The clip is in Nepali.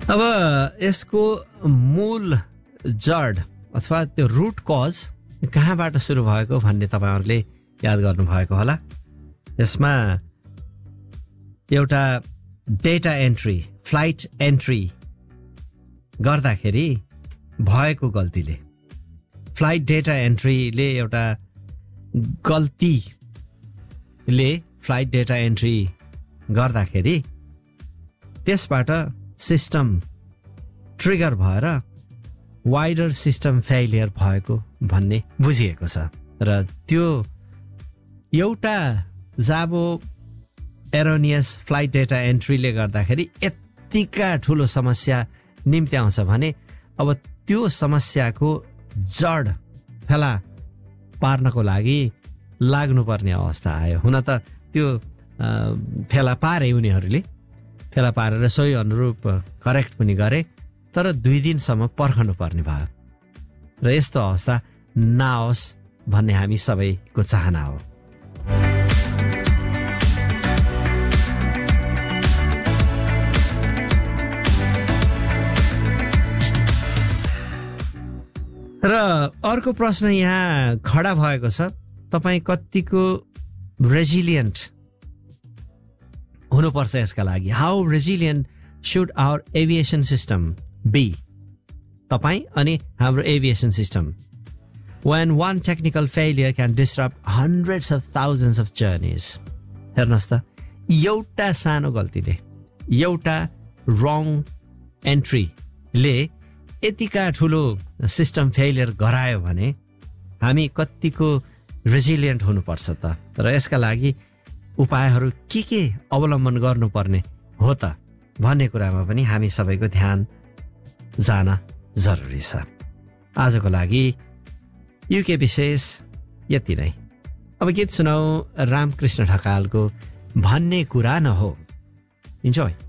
अब यसको मूल जड अथवा त्यो रुट कज कहाँबाट सुरु भएको भन्ने तपाईहरुले याद गर्नुभएको होला। यसमा एउटा डेटा एन्ट्री, फ्लाइट एन्ट्री गर्दाखेरि भएको गल्तीले, फ्लाइट डेटा एन्ट्रीले एउटा गल्तीले फ्लाइट डेटा एन्ट्री गर्दाखेरि त्यसबाट सिस्टम ट्रिगर भएर वाइडर सिस्टम फेलियर भएको भन्ने बुझिएको छ। र त्यो एउटा जाबो एरोनियस फ्लाइट डेटा एन्ट्रीले गर्दाखेरि यतिका ठुलो समस्या निम्ति आउँछ भने अब त्यो समस्याको जड फेला पार्नको लागि लाग्नुपर्ने अवस्था आयो। हुन त त्यो फेला पारे, उनीहरूले फेला पारेर सोही अनुरूप करेक्ट पनि गरे, तर 2 दिनसम्म पर्खनु पर्ने भयो। र यस्तो अवस्था नआओस् भन्ने हामी सबैको चाहना हो। र अर्को प्रश्न यहाँ खडा भएको छ, तपाईँ कतिको रेजिलियन्ट हुनुपर्छ यसका लागि? How resilient should our aviation system be? तपाईँ अनि हाम्रो aviation system. When one technical failure can disrupt hundreds of thousands of journeys. हेर्नुहोस् त, एउटा सानो गल्तीले, एउटा रङ एन्ट्रीले यतिका ठुलो सिस्टम फेलियर गरायो भने हामी कतिको रेजिलियन्ट हुनुपर्छ त? र यसका लागि उपायहरू के अवलम्बन गर्नुपर्ने हो त भन्ने कुरामा पनि हामी सबैको ध्यान जान जरुरी छ। आजको लागि युके विशेष यति नै। अब गीत सुनाऊ रामकृष्ण ढकालको भन्ने कुरा नहो। इन्जोय।